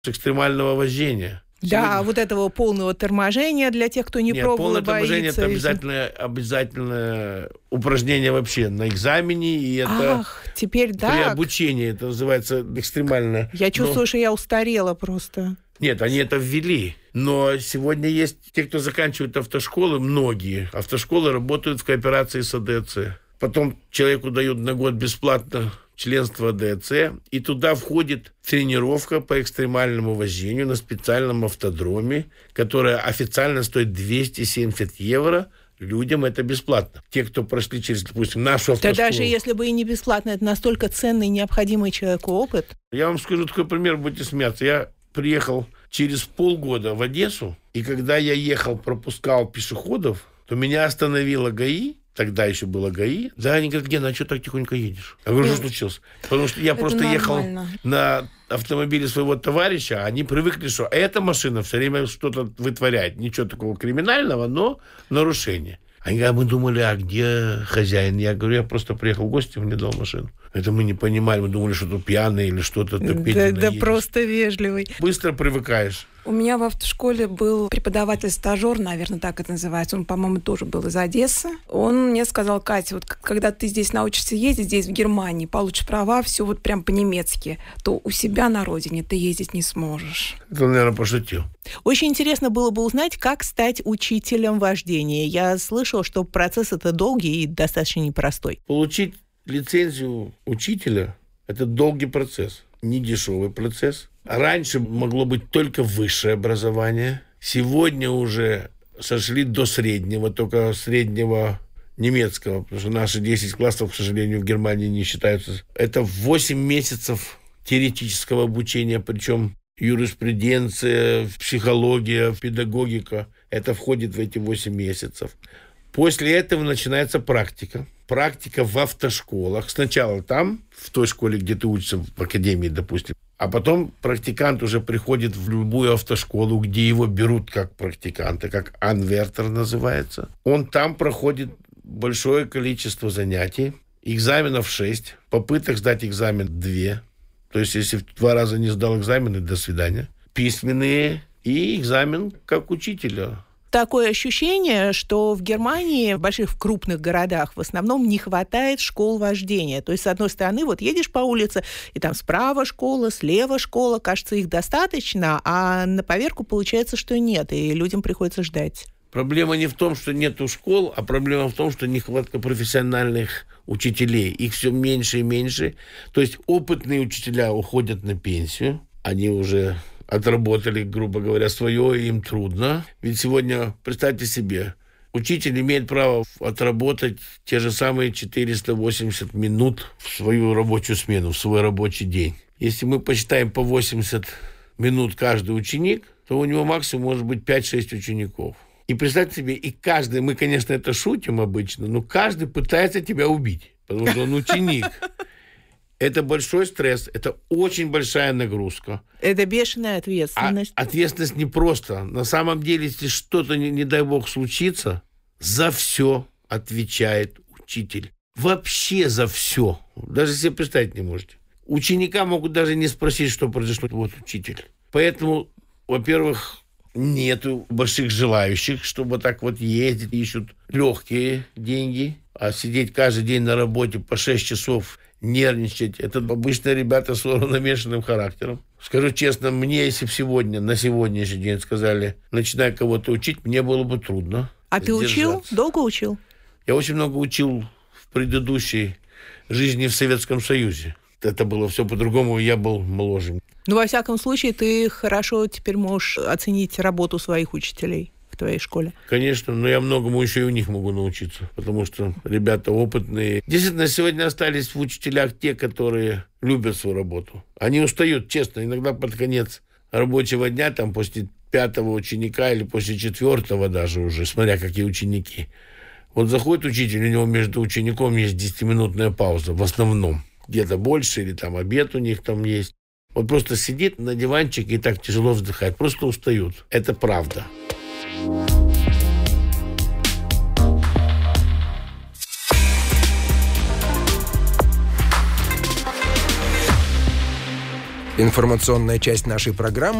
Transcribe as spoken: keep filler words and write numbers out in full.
экстремального вождения. Да, Сегодня... вот этого полного торможения для тех, кто не Нет, пробовал, полное торможение боится. это обязательно, обязательно упражнение вообще на экзамене, и это Ах, теперь при так. обучении, это называется экстремально. Я чувствую, Но... что я устарела просто. Нет, они это ввели. Но сегодня есть те, кто заканчивает автошколы, многие. Автошколы работают в кооперации с АДАЦ. Потом человеку дают на год бесплатно членство АДАЦ, и туда входит тренировка по экстремальному вождению на специальном автодроме, которая официально стоит двести семьдесят евро. Людям это бесплатно. Те, кто прошли через, допустим, нашу автошколу. Да даже если бы и не бесплатно, это настолько ценный, необходимый человеку опыт. Я вам скажу такой пример, будете смеяться. Я приехал через полгода в Одессу, и когда я ехал, пропускал пешеходов, то меня остановила ГАИ. Тогда еще было ГАИ. Да, они говорят: Гена, а что так тихонько едешь? Я говорю: что случилось? Потому что я просто нормально. ехал на автомобиле своего товарища, а они привыкли, что эта машина все время что-то вытворяет. Ничего такого криминального, но нарушение. Они говорят: мы думали, а где хозяин? Я говорю: я просто приехал в гости, мне дал машину. Это мы не понимали, мы думали, что тут пьяный или что-то. Да, да просто вежливый. Быстро привыкаешь. У меня в автошколе был преподаватель-стажер, наверное, так это называется. Он, по-моему, тоже был из Одессы. Он мне сказал: Катя, вот когда ты здесь научишься ездить, здесь, в Германии, получишь права, все вот прям по-немецки, то у себя на родине ты ездить не сможешь. Это, наверное, пошутил. Очень интересно было бы узнать, как стать учителем вождения. Я слышала, что процесс это долгий и достаточно непростой. Получить лицензию учителя – это долгий процесс, не дешевый процесс. Раньше могло быть только высшее образование. Сегодня уже сошли до среднего, только среднего немецкого, потому что наши десять классов, к сожалению, в Германии не считаются. Это восемь месяцев теоретического обучения, причем юриспруденция, психология, педагогика. Это входит в эти восемь месяцев. После этого начинается практика. Практика в автошколах. Сначала там, в той школе, где ты учишься, в академии, допустим. А потом практикант уже приходит в любую автошколу, где его берут как практиканта, как анвертер называется. Он там проходит большое количество занятий. Экзаменов шесть. Попыток сдать экзамен две. То есть, если в два раза не сдал экзамены, до свидания. Письменные и экзамен как учителя. Такое ощущение, что в Германии, в больших, в крупных городах, в основном не хватает школ вождения. То есть, с одной стороны, вот едешь по улице, и там справа школа, слева школа, кажется, их достаточно, а на поверку получается, что нет, и людям приходится ждать. Проблема не в том, что нету школ, а проблема в том, что нехватка профессиональных учителей. Их все меньше и меньше. То есть, опытные учителя уходят на пенсию, они уже отработали, грубо говоря, свое, и им трудно. Ведь сегодня, представьте себе, учитель имеет право отработать те же самые четыреста восемьдесят минут в свою рабочую смену, в свой рабочий день. Если мы посчитаем по восемьдесят минут каждый ученик, то у него максимум может быть пять-шесть учеников. И представьте себе, и каждый, мы, конечно, это шутим обычно, но каждый пытается тебя убить, потому что он ученик. Это большой стресс, это очень большая нагрузка. Это бешеная ответственность. А ответственность не просто. На самом деле, если что-то, не, не дай бог, случится, за все отвечает учитель. Вообще за все. Даже себе представить не можете. Ученика могут даже не спросить, что произошло. Вот учитель. Поэтому, во-первых, нету больших желающих, чтобы так вот ездить. Ищут легкие деньги. А сидеть каждый день на работе по шесть часов, нервничать. Это обычно ребята с уравновешенным характером. Скажу честно, мне, если бы сегодня, на сегодняшний день сказали, начинай кого-то учить, мне было бы трудно. А ты учил? Долго учил? Я очень много учил в предыдущей жизни в Советском Союзе. Это было все по-другому, я был моложе. Ну, во всяком случае, ты хорошо теперь можешь оценить работу своих учителей в твоей школе. Конечно, но я многому еще и у них могу научиться, потому что ребята опытные. Действительно, сегодня остались в учителях те, которые любят свою работу. Они устают, честно, иногда под конец рабочего дня, там, после пятого ученика или после четвертого даже уже, смотря какие ученики. Вот заходит учитель, у него между учеником есть десятиминутная пауза, в основном. Где-то больше, или там обед у них там есть. Вот просто сидит на диванчике и так тяжело вздыхает. Просто устают. Это правда. Информационная часть нашей программы